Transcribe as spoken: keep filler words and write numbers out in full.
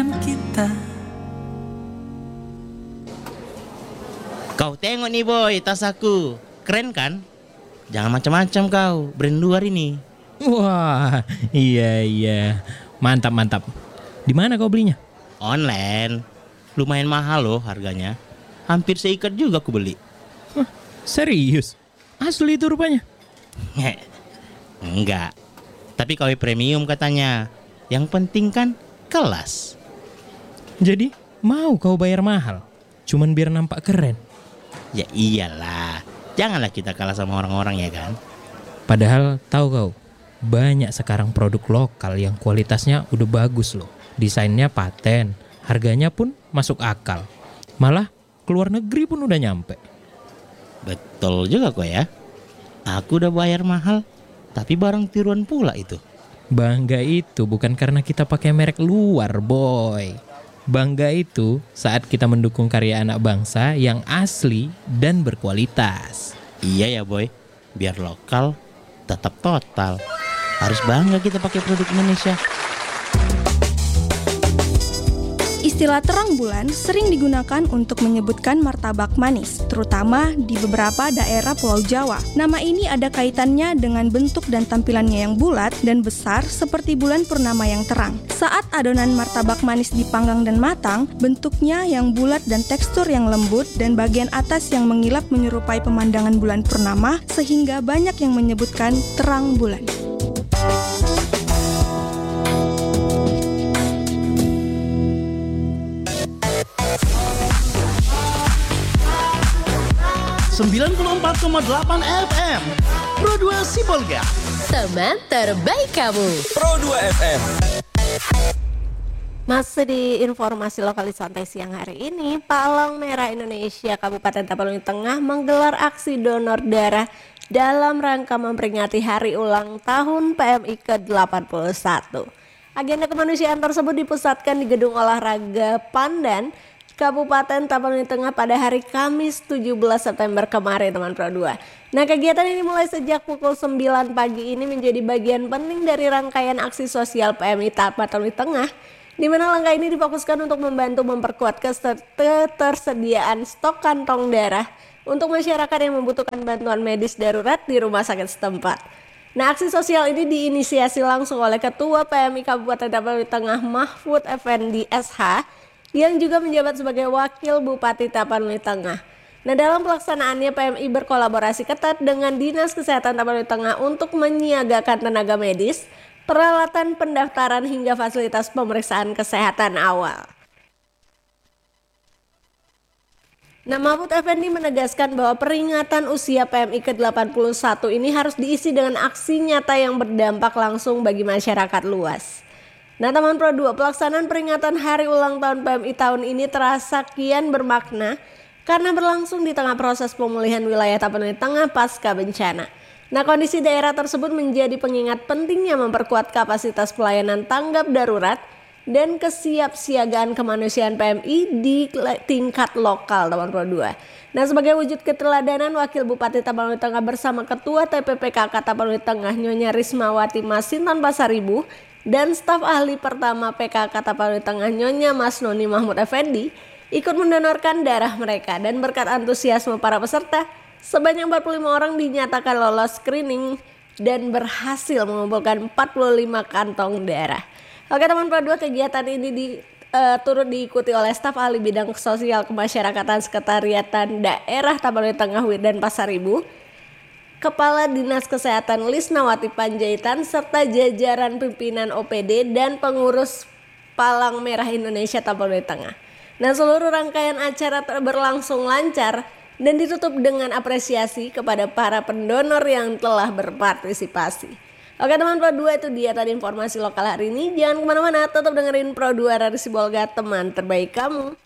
dengan kita. Kau tengok nih boy, tas aku. Keren kan? Jangan macam-macam kau, brand luar ini. Wah, iya iya. Mantap mantap. Di mana kau belinya? Online. Lumayan mahal loh harganya. Hampir seikat juga aku beli. Wah, serius? Asli itu rupanya? Enggak. Tapi K W premium katanya. Yang penting kan kelas. Jadi mau kau bayar mahal cuman biar nampak keren? Ya iyalah. Janganlah kita kalah sama orang-orang ya kan. Padahal tahu kau, banyak sekarang produk lokal yang kualitasnya udah bagus loh. Desainnya paten, harganya pun masuk akal. Malah keluar negeri pun udah nyampe. Betul juga kok ya. Aku udah bayar mahal, tapi barang tiruan pula itu. Bangga itu bukan karena kita pakai merek luar, boy. Bangga itu saat kita mendukung karya anak bangsa yang asli dan berkualitas. Iya ya boy, biar lokal tetap total. Harus bangga kita pakai produk Indonesia. Istilah terang bulan sering digunakan untuk menyebutkan martabak manis, terutama di beberapa daerah Pulau Jawa. Nama ini ada kaitannya dengan bentuk dan tampilannya yang bulat dan besar seperti bulan purnama yang terang. Saat adonan martabak manis dipanggang dan matang, bentuknya yang bulat dan tekstur yang lembut dan bagian atas yang mengilap menyerupai pemandangan bulan purnama sehingga banyak yang menyebutkan terang bulan. sembilan puluh empat koma delapan F M Pro dua Sibolga, teman terbaik kamu. Pro dua F M. Masih di informasi lokal di santai siang hari ini, Palang Merah Indonesia Kabupaten Tapanuli Tengah menggelar aksi donor darah dalam rangka memperingati hari ulang tahun P M I ke delapan puluh satu. Agenda kemanusiaan tersebut dipusatkan di Gedung Olahraga Pandan, Kabupaten Tapanuli Tengah pada hari Kamis tujuh belas September kemarin, teman Pro dua. Nah, kegiatan ini mulai sejak pukul sembilan pagi ini menjadi bagian penting dari rangkaian aksi sosial P M I Tapanuli Tengah, di mana langkah ini difokuskan untuk membantu memperkuat ketersediaan stok kantong darah untuk masyarakat yang membutuhkan bantuan medis darurat di rumah sakit setempat. Nah, aksi sosial ini diinisiasi langsung oleh Ketua P M I Kabupaten Tapanuli Tengah Mahfud Effendi S H, yang juga menjabat sebagai Wakil Bupati Tapanuli Tengah. Nah, dalam pelaksanaannya P M I berkolaborasi ketat dengan Dinas Kesehatan Tapanuli Tengah untuk menyiagakan tenaga medis, peralatan pendaftaran hingga fasilitas pemeriksaan kesehatan awal. Nah, Mahfud Effendi menegaskan bahwa peringatan usia P M I ke delapan puluh satu ini harus diisi dengan aksi nyata yang berdampak langsung bagi masyarakat luas. Nah, teman Pro dua, pelaksanaan peringatan hari ulang tahun P M I tahun ini terasa kian bermakna karena berlangsung di tengah proses pemulihan wilayah Tapanuli Tengah pasca bencana. Nah, kondisi daerah tersebut menjadi pengingat pentingnya memperkuat kapasitas pelayanan tanggap darurat dan kesiapsiagaan kemanusiaan P M I di tingkat lokal, teman Pro dua. Nah, sebagai wujud keteladanan, Wakil Bupati Tapanuli Tengah bersama Ketua T P P K K Tapanuli Tengah Nyonya Rismawati Masinton Pasaribu dan staf ahli pertama P K K Tapanuli Tengah Nyonya Mas Noni Mahmud Effendi ikut mendonorkan darah mereka, dan berkat antusiasme para peserta, sebanyak empat puluh lima orang dinyatakan lolos screening dan berhasil mengumpulkan empat puluh lima kantong darah. Oke, teman Pro dua, kegiatan ini di, uh, turut diikuti oleh staf ahli bidang sosial kemasyarakatan sekretariatan daerah Tapanuli Tengah Wirdan Pasaribu, Kepala Dinas Kesehatan Lisnawati Panjaitan, serta jajaran pimpinan O P D dan pengurus Palang Merah Indonesia Tapanuli Tengah. Nah, seluruh rangkaian acara berlangsung lancar dan ditutup dengan apresiasi kepada para pendonor yang telah berpartisipasi. Oke, teman Pro dua, itu dia tadi informasi lokal hari ini. Jangan kemana-mana, tetap dengerin Pro dua dari Sibolga, teman terbaik kamu.